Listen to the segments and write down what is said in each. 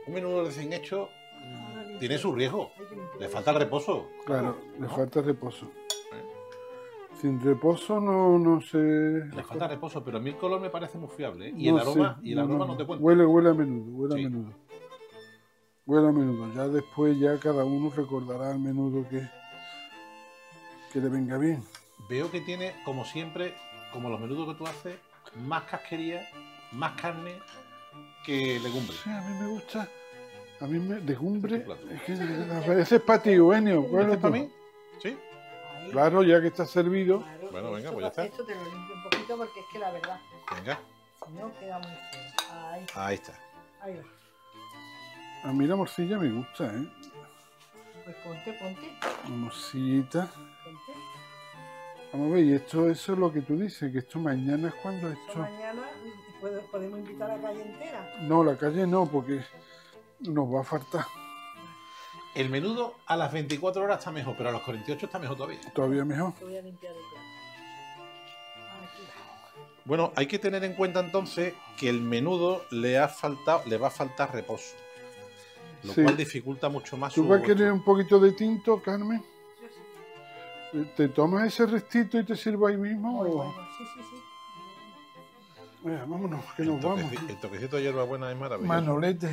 un menudo recién hecho tiene su riesgo. Le falta el reposo. Claro, le ¿no? falta reposo. Sin reposo no sé. Le falta reposo, pero a mí el color me parece muy fiable, ¿eh? Y No el aroma, sé, y el aroma no te cuento. Huele a menudo, huele Sí. a menudo. Huele a menudo. Ya después ya cada uno recordará el menudo que le venga bien. Veo que tiene, como siempre, como los menudos que tú haces, más casquería, más carne que legumbre. Sí, a mí me gusta. A mí me legumbre. Este es tu plato. Es que ese es para ti, Eugenio. ¿Este ¿Cuál es es para tú? mí? Sí. Ahí. Claro, ya que está servido. Claro, Bueno, venga, esto, pues ya está. Esto te lo limpio un poquito porque es que la verdad, Venga, si no queda muy feo. Ahí, ahí está. ahí va. A mí la morcilla me gusta, ¿eh? Pues ponte. La morcillita. Ponte. Vamos a ver, y eso es lo que tú dices, que esto mañana es cuando Esto esto. mañana podemos invitar a la calle entera. No, la calle no, porque nos va a faltar. El menudo a las 24 horas está mejor, pero a los 48 está mejor todavía. Todavía mejor. Te voy a limpiar el plato. Aquí va. Bueno, hay que tener en cuenta entonces que el menudo le va a faltar reposo, lo Sí. cual dificulta mucho más ¿Tú su... vas a querer un poquito de tinto, Carmen? Yo sí. ¿Te tomas ese restito y te sirvo ahí mismo? Muy o- bueno, sí. Venga, vámonos, que nos vamos. El toquecito de hierbabuena es maravilloso. Manolete.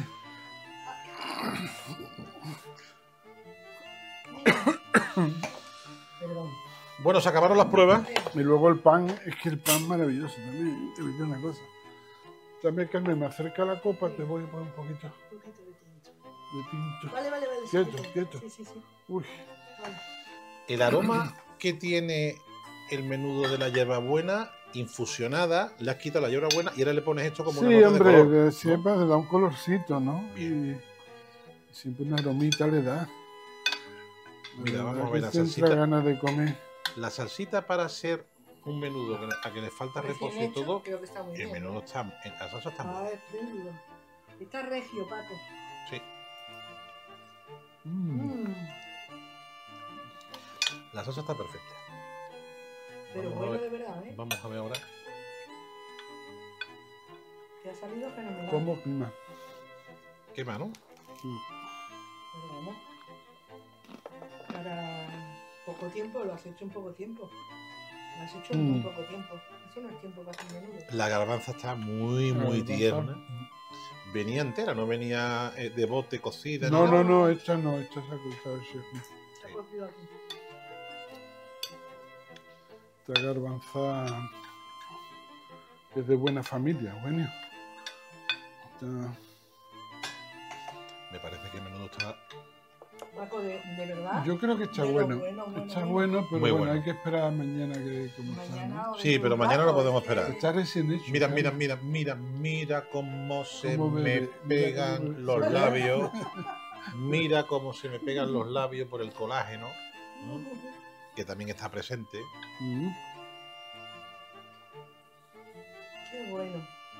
Perdón. Bueno, se acabaron las pruebas. Y luego el pan, es que el pan es maravilloso también. Te voy a decir una cosa. También, Carmen, me acerca la copa, te voy a poner un poquito Un poquito de tinto. de tinto. Vale. Quieto, sí, quieto. Sí. Uy, Vale. El aroma que tiene el menudo de la hierbabuena infusionada, le has quitado la hierbabuena y ahora le pones esto como una sí, nota hombre, de color, ¿no? siempre le da un colorcito, ¿no? Bien. Y siempre una aromita le da. Mira, La vamos a verdad ver que la te entra salsita. ganas de comer. La salsita para hacer un menudo a que le falta Recién reposo y hecho, todo, creo que está muy el bien. menudo está, la salsa está muy Ah, bien. espléndido. Está regio, Paco. Sí. La salsa está perfecta. Pero Vamos a bueno, ver. de verdad, ¿eh? Vamos a ver ahora. Te ha salido fenomenal. ¿Cómo clima? ¿Qué mano? Pero vamos. Para poco tiempo, lo has hecho en poco tiempo. Lo has hecho en muy poco tiempo. Eso no es tiempo para hacer menudo. La garbanza está muy tierna. Venía entera, no venía de bote cocida. No, ni nada. no, esta no, esta se ha cruzado el chef. Se ha cocido aquí. Esta garbanza es de buena familia, bueno. Me parece que el menudo está... Paco, de verdad. Yo creo que está Bueno, bueno. bueno, Está bueno. bueno, pero Muy bueno, bueno. hay que esperar mañana que como está, Mañana ¿no? o Sí, dentro pero de un mañana rato, lo podemos es que- esperar. Está recién hecho. Mira, Carmen. mira cómo se Cómo me bebe, mira pegan cómo bebe. los labios. Mira cómo se me pegan los labios por el colágeno, ¿no? Que también está presente. Mm. Qué bueno.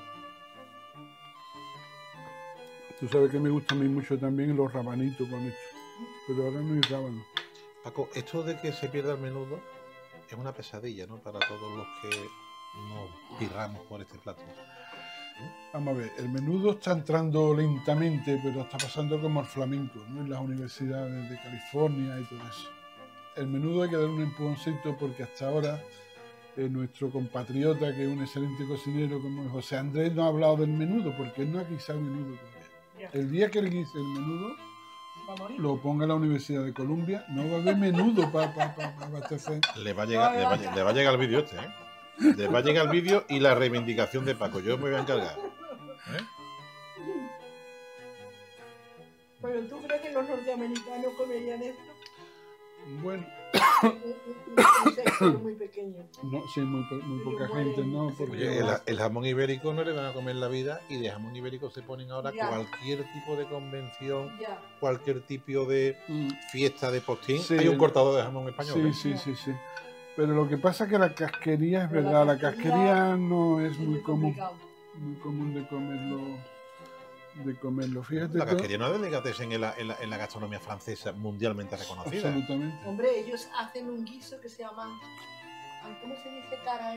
Tú sabes que me gustan a mí mucho también los rabanitos con esto. Pero ahora no hay rábano. Paco, esto de que se pierda el menudo es una pesadilla, ¿no? Para todos los que nos pirramos por este plato. Vamos a ver, el menudo está entrando lentamente, pero está pasando como el flamenco, ¿no? En las universidades de California y todo eso. El menudo hay que dar un empujoncito porque hasta ahora nuestro compatriota, que es un excelente cocinero como José Andrés, no ha hablado del menudo porque él no ha guisado menudo todavía. Ya. El día que él guise el menudo, Va a morir. lo ponga en la Universidad de Columbia, no va a haber menudo para abastecer. Le va a llegar el vídeo este, ¿eh? Le va a llegar el vídeo y la reivindicación de Paco. Yo me voy a encargar. ¿Eh? Pero ¿tú crees que los norteamericanos comerían esto? Bueno, Un sector muy pequeño. no, sí, muy poca gente, ¿no? Porque Oye, el jamón ibérico no le van a comer la vida y de jamón ibérico se ponen ahora Ya. cualquier tipo de convención, Ya. cualquier tipo de fiesta de postín. Sí, Hay un cortador de jamón español. sí. Pero lo que pasa es que la casquería es Pero verdad, la la casquería casquería no es Es muy muy común complicado. de comerlo. Fíjate La tú, casquería no es delicatessen en la gastronomía francesa mundialmente reconocida. absolutamente. Hombre, ellos hacen un guiso que se llama... ¿Cómo se dice cara?